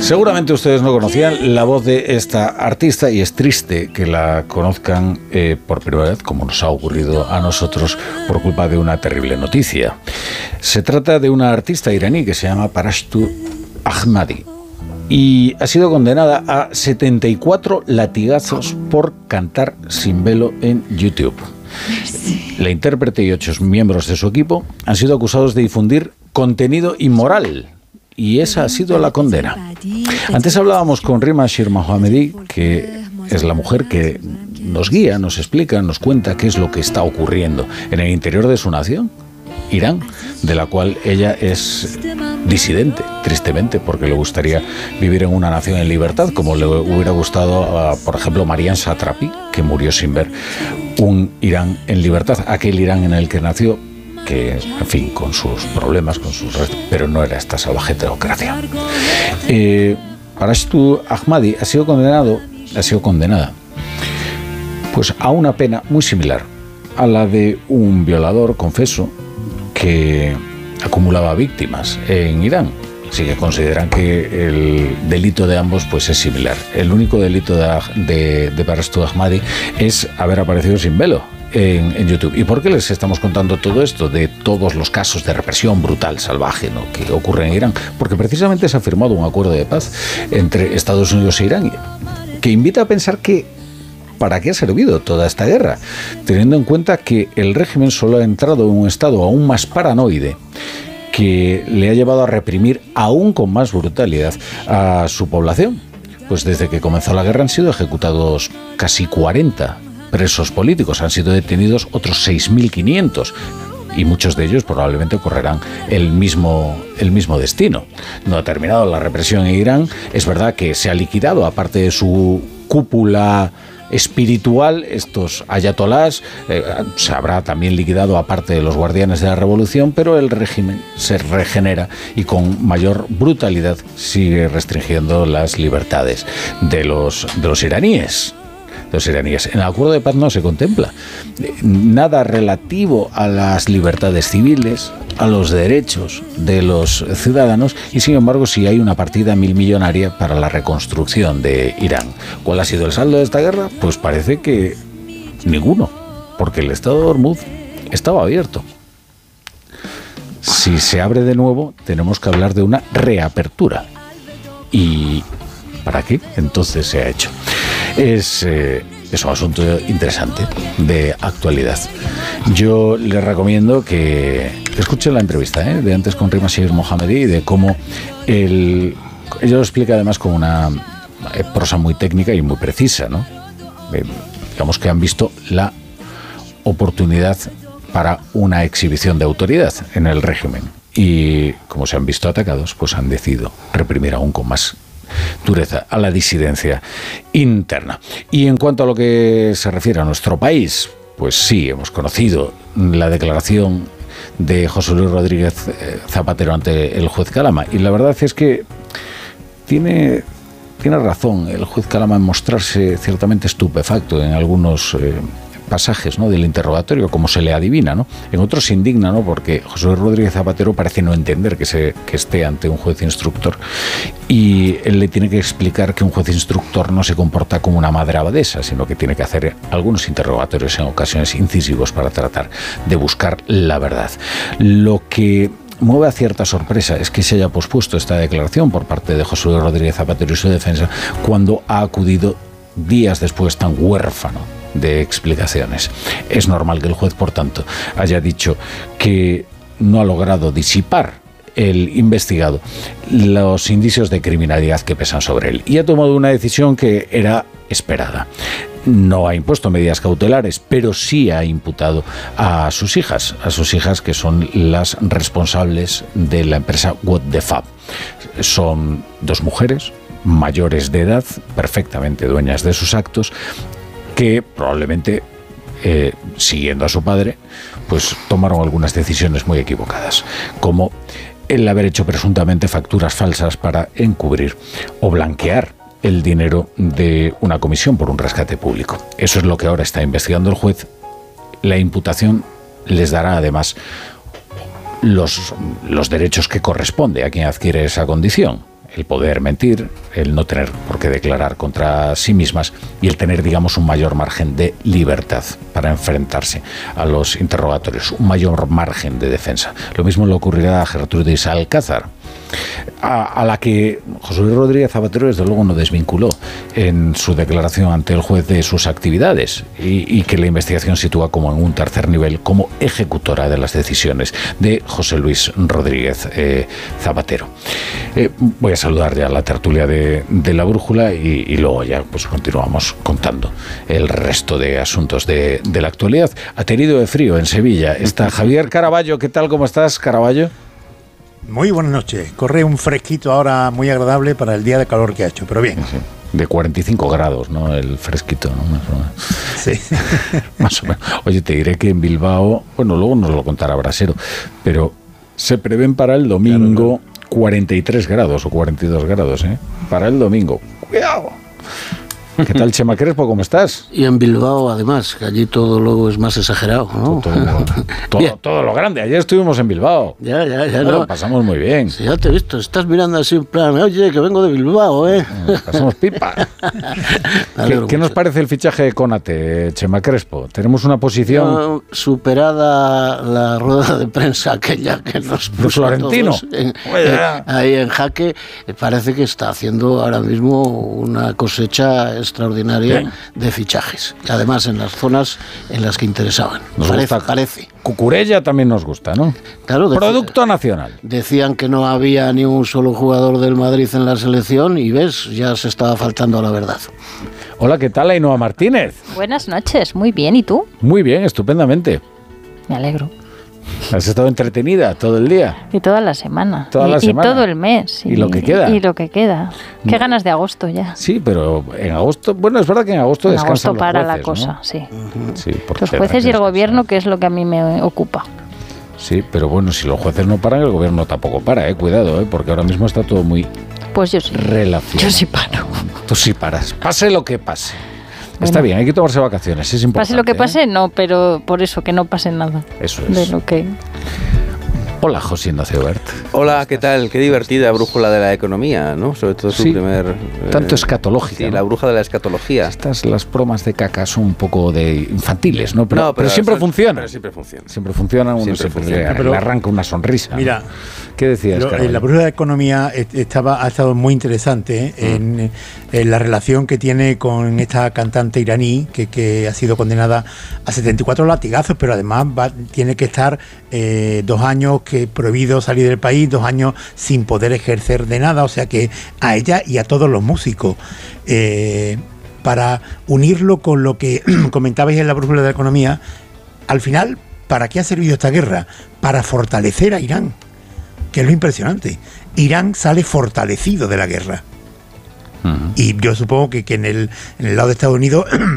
Seguramente ustedes no conocían la voz de esta artista y es triste que la conozcan por primera vez, como nos ha ocurrido a nosotros, por culpa de una terrible noticia. Se trata de una artista iraní que se llama Parashtu Ahmadi y ha sido condenada a 74 latigazos por cantar sin velo en YouTube. La intérprete y 8 miembros de su equipo han sido acusados de difundir contenido inmoral. Y esa ha sido la condena. Antes hablábamos con Rima Shir Mohammadi, que es la mujer que nos guía, nos explica, nos cuenta qué es lo que está ocurriendo en el interior de su nación, Irán, de la cual ella es disidente, tristemente, porque le gustaría vivir en una nación en libertad, como le hubiera gustado a, por ejemplo, Marian Satrapi, que murió sin ver un Irán en libertad, aquel Irán en el que nació, que, en fin, con sus problemas, con sus restos, pero no era esta salvaje teocracia. Parashtu Ahmadi ha sido condenada pues a una pena muy similar a la de un violador, confeso, que acumulaba víctimas en Irán. Así que consideran que el delito de ambos pues es similar. El único delito de Parashtu Ahmadi es haber aparecido sin velo en YouTube. ¿Y por qué les estamos contando todo esto de todos los casos de represión brutal, salvaje, ¿no?, que ocurren en Irán? Porque precisamente se ha firmado un acuerdo de paz entre Estados Unidos e Irán que invita a pensar que ¿para qué ha servido toda esta guerra? Teniendo en cuenta que el régimen solo ha entrado en un estado aún más paranoide que le ha llevado a reprimir aún con más brutalidad a su población. Pues desde que comenzó la guerra han sido ejecutados casi 40 presos políticos, han sido detenidos otros 6.500 y muchos de ellos probablemente correrán el mismo destino. No ha terminado la represión en Irán. Es verdad que se ha liquidado, aparte de su cúpula espiritual, estos ayatolás, se habrá también liquidado aparte de los guardianes de la revolución, pero el régimen se regenera y con mayor brutalidad sigue restringiendo las libertades de los iraníes. En el acuerdo de paz no se contempla nada relativo a las libertades civiles, a los derechos de los ciudadanos, y sin embargo sí hay una partida millonaria para la reconstrucción de Irán. ¿Cuál ha sido el saldo de esta guerra? Pues parece que ninguno, porque el estado de Hormuz estaba abierto. Si se abre de nuevo, tenemos que hablar de una reapertura. ¿Y para qué entonces se ha hecho? Es un asunto interesante, de actualidad. Yo les recomiendo que escuchen la entrevista de antes con Rima Shir Mohammadi, de cómo ella lo explica además con una prosa muy técnica y muy precisa, ¿no? Digamos que han visto la oportunidad para una exhibición de autoridad en el régimen y como se han visto atacados, pues han decidido reprimir aún con más dureza a la disidencia interna. Y en cuanto a lo que se refiere a nuestro país, pues sí, hemos conocido la declaración de José Luis Rodríguez Zapatero ante el juez Calama, y la verdad es que tiene razón el juez Calama en mostrarse ciertamente estupefacto en algunos pasajes, ¿no?, del interrogatorio, como se le adivina, ¿no? En otros se indigna, ¿no?, porque José Luis Rodríguez Zapatero parece no entender que esté ante un juez instructor, y él le tiene que explicar que un juez instructor no se comporta como una madre abadesa, sino que tiene que hacer algunos interrogatorios en ocasiones incisivos para tratar de buscar la verdad. Lo que mueve a cierta sorpresa es que se haya pospuesto esta declaración por parte de José Luis Rodríguez Zapatero y su defensa cuando ha acudido días después tan huérfano de explicaciones. Es normal que el juez, por tanto, haya dicho que no ha logrado disipar el investigado los indicios de criminalidad que pesan sobre él, y ha tomado una decisión que era esperada. No ha impuesto medidas cautelares, pero sí ha imputado a sus hijas que son las responsables de la empresa What the Fab. Son 2 mujeres mayores de edad, perfectamente dueñas de sus actos, que probablemente, siguiendo a su padre, pues tomaron algunas decisiones muy equivocadas, como el haber hecho presuntamente facturas falsas para encubrir o blanquear el dinero de una comisión por un rescate público. Eso es lo que ahora está investigando el juez. La imputación les dará además los derechos que corresponde a quien adquiere esa condición. el poder mentir, el no tener por qué declarar contra sí mismas y el tener, digamos, un mayor margen de libertad para enfrentarse a los interrogatorios, un mayor margen de defensa. Lo mismo le ocurrirá a Gertrudis Alcázar, a la que José Luis Rodríguez Zapatero desde luego no desvinculó en su declaración ante el juez de sus actividades y que la investigación sitúa como en un tercer nivel como ejecutora de las decisiones de José Luis Rodríguez Zapatero. Voy a saludar ya a la tertulia de la brújula y luego ya pues continuamos contando el resto de asuntos de la actualidad. Ha tenido de frío en Sevilla. Está Javier Caraballo. ¿Qué tal? ¿Cómo estás, Caraballo? Muy buenas noches. Corre un fresquito ahora muy agradable para el día de calor que ha hecho, pero bien. Sí, de 45 grados, ¿no? El fresquito, ¿no? Más o menos. Sí. Más o menos. Oye, te diré que en Bilbao, bueno, luego nos lo contará Brasero, pero se prevén para el domingo 43 grados o 42 grados, ¿eh? Para el domingo. ¡Cuidado! ¿Qué tal, Chema Crespo? ¿Cómo estás? Y en Bilbao, además, que allí todo luego es más exagerado, ¿no? Todo lo grande. Ayer estuvimos en Bilbao. Ya. Lo pasamos muy bien. Sí, ya te he visto. Estás mirando así en plan, oye, que vengo de Bilbao, ¿eh? Pasamos pipa. ¿Qué nos parece el fichaje de Konate, Chema Crespo? Tenemos una posición... superada la rueda de prensa aquella que nos puso Florentino. Ahí en jaque, parece que está haciendo ahora mismo una cosecha extraordinaria bien de fichajes, además en las zonas en las que interesaban. Parece. Cucurella también nos gusta, ¿no? Claro, Producto nacional. Decían que no había ni un solo jugador del Madrid en la selección y ves, ya se estaba faltando a la verdad. Hola, ¿qué tal, Ainhoa Martínez? Buenas noches, muy bien, ¿y tú? Muy bien, estupendamente. Me alegro. ¿Has estado entretenida todo el día? Y toda la semana. Y todo el mes. Y lo que queda. Y lo que queda. Qué ganas de agosto ya. Sí, pero en agosto... Bueno, es verdad que en agosto descansan los jueces, para la cosa, ¿no? sí. Sí, los jueces y el gobierno, que es lo que a mí me ocupa. Sí, pero bueno, si los jueces no paran, el gobierno tampoco para, cuidado, porque ahora mismo está todo muy pues yo sí. relacionado. Yo sí paro. Tú sí paras, pase lo que pase. Bueno, está bien, hay que tomarse vacaciones, es importante. Pase lo que pase, no, pero por eso, que no pase nada. Eso es. De lo que... Hola, José Ignacio Bert. Hola, ¿qué tal? Qué divertida brújula de la economía, ¿no? Sobre todo su primer... tanto escatológica. Sí, ¿no? La bruja de la escatología. Las bromas de caca son un poco de infantiles, ¿no? Pero siempre funcionan. Pero siempre funcionan. Siempre funcionan, uno siempre le arranca una sonrisa. Mira, ¿no? ¿Qué decías, Carlos? La brújula de economía ha estado muy interesante en la relación que tiene con esta cantante iraní que ha sido condenada a 74 latigazos, pero además tiene que estar 2 años prohibido salir del país, 2 años sin poder ejercer de nada, o sea que a ella y a todos los músicos. Para unirlo con lo que comentabais en la brújula de la economía, al final, ¿para qué ha servido esta guerra? Para fortalecer a Irán, que es lo impresionante. Irán sale fortalecido de la guerra. Y yo supongo que en el lado de Estados Unidos